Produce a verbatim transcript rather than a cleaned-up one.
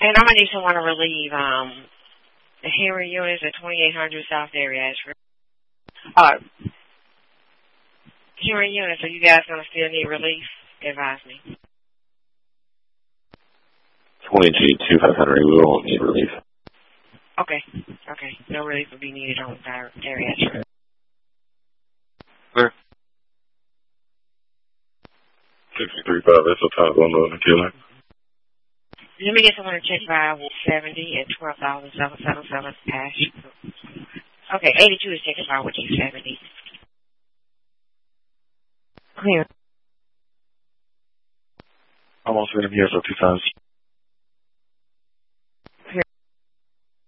And I'm going to need someone to relieve um, the Henry units at twenty-eight hundred South Dairy Ashford. Uh, Henry units, are you guys going to still need relief? Advise me. twenty-two hundred, we won't need relief. Okay, okay. No relief will be needed on Dairy Ashford. Clear. sixty-three point five, that's a top one on the killer. Let me get someone to check by with seventy and twelve thousand seven seven seven Ash. Okay, eighty-two is checking by with you, seventy. Clear. Almost going to be here for two times.